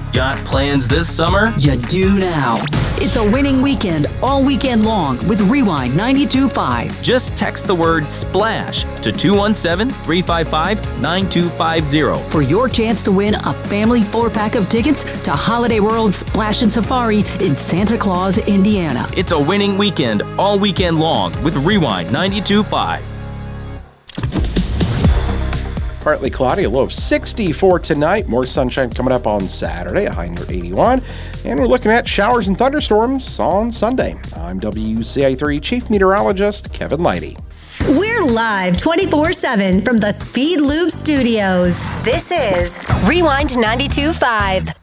Got plans this summer? You do now. It's a winning weekend all weekend long with Rewind 92.5. Just text the word SPLASH to 217-355-9250 for your chance to win a family 4-pack of tickets to Holiday World Splash and Safari in Santa Claus, Indiana. It's a winning weekend all weekend long with Rewind 92.5. Partly cloudy, a low of 60 for tonight. More sunshine coming up on Saturday, a high near 81. And we're looking at showers and thunderstorms on Sunday. I'm WCA3 Chief Meteorologist Kevin Leidy. We're live 24/7 from the Speed Lube Studios. This is Rewind 92.5.